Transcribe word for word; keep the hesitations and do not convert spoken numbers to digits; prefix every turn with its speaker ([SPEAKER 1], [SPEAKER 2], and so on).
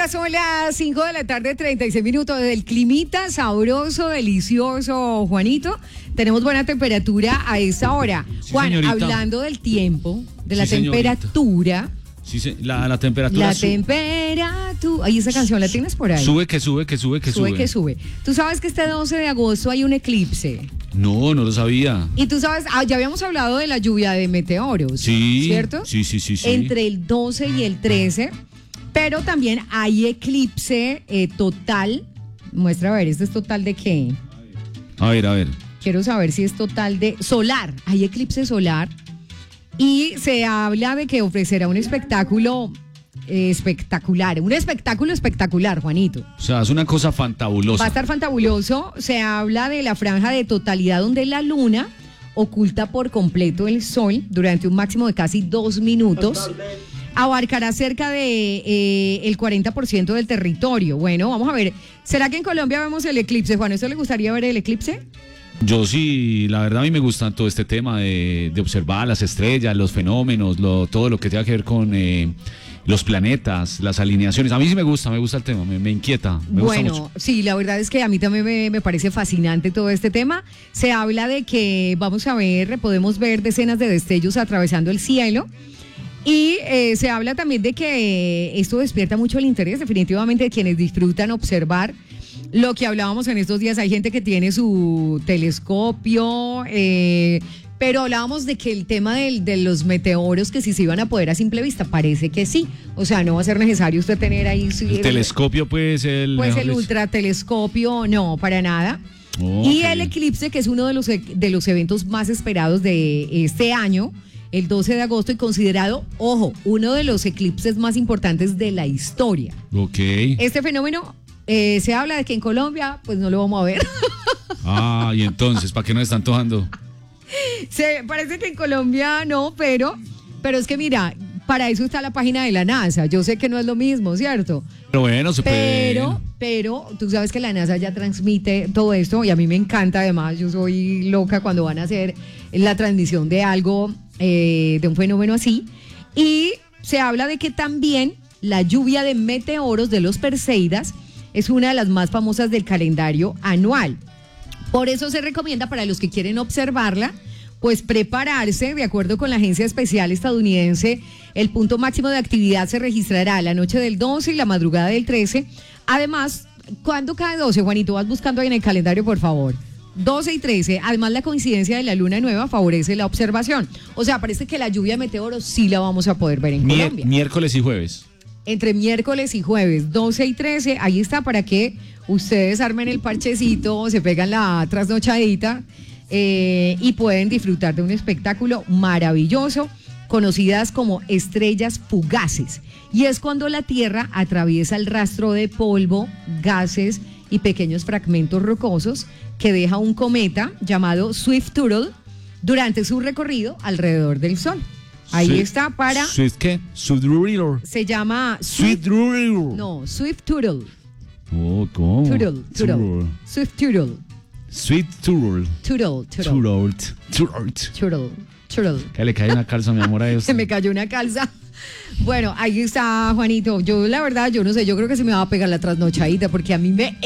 [SPEAKER 1] Ya son las cinco de la tarde, treinta y seis minutos del climita sabroso, delicioso, Juanito. Tenemos buena temperatura a esta hora.
[SPEAKER 2] Sí,
[SPEAKER 1] Juan,
[SPEAKER 2] señorita.
[SPEAKER 1] hablando del tiempo, de la
[SPEAKER 2] Sí, señorita.
[SPEAKER 1] temperatura.
[SPEAKER 2] Sí, sí, la, la temperatura
[SPEAKER 1] La
[SPEAKER 2] su-
[SPEAKER 1] temperatura. Ahí esa canción la tienes por ahí.
[SPEAKER 2] sube, que sube, que sube, que sube.
[SPEAKER 1] Sube que sube. Tú sabes que este doce de agosto hay un eclipse.
[SPEAKER 2] No, no lo sabía.
[SPEAKER 1] Y tú sabes, ah, ya habíamos hablado de la lluvia de meteoros.
[SPEAKER 2] Sí.
[SPEAKER 1] ¿Cierto?
[SPEAKER 2] Sí, sí, sí, sí.
[SPEAKER 1] Entre el doce y el trece. Pero también hay eclipse eh, total. Muestra a ver, ¿este es total de qué?
[SPEAKER 2] A ver, a ver.
[SPEAKER 1] Quiero saber si es total de solar. Hay eclipse solar. Y se habla de que ofrecerá un espectáculo eh, espectacular. Un espectáculo espectacular, Juanito.
[SPEAKER 2] O sea, es una cosa fantabulosa.
[SPEAKER 1] Va a estar fantabuloso. Se habla de la franja de totalidad donde la luna oculta por completo el sol durante un máximo de casi dos minutos. Abarcará cerca de eh, el cuarenta por ciento del territorio. Bueno, vamos a ver. ¿Será que en Colombia vemos el eclipse, Juan? ¿Eso le gustaría ver el eclipse?
[SPEAKER 2] Yo sí, la verdad a mí me gusta todo este tema de, de observar las estrellas, los fenómenos, lo, todo lo que tenga que ver con eh, los planetas, las alineaciones. A mí sí me gusta, me gusta el tema, me, me inquieta, me gusta
[SPEAKER 1] Bueno,
[SPEAKER 2] mucho.
[SPEAKER 1] sí, la verdad es que a mí también me, me parece fascinante todo este tema. Se habla de que vamos a ver, podemos ver decenas de destellos atravesando el cielo. Y eh, se habla también de que esto despierta mucho el interés, definitivamente, de quienes disfrutan observar lo que hablábamos en estos días. Hay gente que tiene su telescopio, eh, pero hablábamos de que el tema del, de los meteoros, que si se iban a poder a simple vista, parece que sí. O sea, no va a ser necesario usted tener ahí su,
[SPEAKER 2] El telescopio, pues, el...
[SPEAKER 1] pues
[SPEAKER 2] mejor
[SPEAKER 1] el
[SPEAKER 2] dicho.
[SPEAKER 1] ultratelescopio, no, para nada.
[SPEAKER 2] Oh,
[SPEAKER 1] Y
[SPEAKER 2] ok.
[SPEAKER 1] el eclipse, que es uno de los, e- de los eventos más esperados de este año, el doce de agosto, y considerado, ojo, uno de los eclipses más importantes de la historia.
[SPEAKER 2] Ok.
[SPEAKER 1] Este fenómeno, eh, se habla de que en Colombia, pues no lo vamos a ver.
[SPEAKER 2] Ah, y entonces, ¿para qué nos están tojando?
[SPEAKER 1] Se parece que en Colombia no, pero, pero es que mira, para eso está la página de la NASA. Yo sé que no es lo mismo, ¿cierto?
[SPEAKER 2] Pero bueno, se puede...
[SPEAKER 1] Pero, pero tú sabes que la NASA ya transmite todo esto y a mí me encanta. Además, yo soy loca cuando van a hacer la transmisión de algo, eh, de un fenómeno así. Y se habla de que también la lluvia de meteoros de los Perseidas es una de las más famosas del calendario anual. Por eso se recomienda para los que quieren observarla, pues prepararse. De acuerdo con la Agencia Espacial Estadounidense, el punto máximo de actividad se registrará la noche del doce y la madrugada del trece. Además, ¿cuándo cae doce, Juanito? Vas buscando ahí en el calendario, por favor. doce y trece. Además, la coincidencia de la luna nueva favorece la observación. O sea, parece que la lluvia de meteoros sí la vamos a poder ver en
[SPEAKER 2] Mier-
[SPEAKER 1] Colombia.
[SPEAKER 2] miércoles y jueves.
[SPEAKER 1] Entre miércoles y jueves, doce y trece, ahí está para que ustedes armen el parchecito, se pegan la trasnochadita eh, y pueden disfrutar de un espectáculo maravilloso, conocidas como estrellas fugaces. Y es cuando la Tierra atraviesa el rastro de polvo, gases y pequeños fragmentos rocosos que deja un cometa llamado Swift-Turtle durante su recorrido alrededor del Sol. Ahí
[SPEAKER 2] Swi-
[SPEAKER 1] está para...
[SPEAKER 2] ¿Swift qué? Swift-Turtle.
[SPEAKER 1] Se llama
[SPEAKER 2] Swift-Turtle.
[SPEAKER 1] No, Swift-Turtle.
[SPEAKER 2] Oh, ¿cómo?
[SPEAKER 1] Turtle, turtle. Swift-Turtle.
[SPEAKER 2] Sweet-Turtle.
[SPEAKER 1] Turtle, turtle.
[SPEAKER 2] Turtle. Turtle.
[SPEAKER 1] Turtle, turtle.
[SPEAKER 2] Que le cae una calza, mi amor, a Dios.
[SPEAKER 1] Se me cayó una calza. Bueno, ahí está, Juanito. Yo, la verdad, yo no sé, yo creo que se me va a pegar la trasnochadita porque a mí me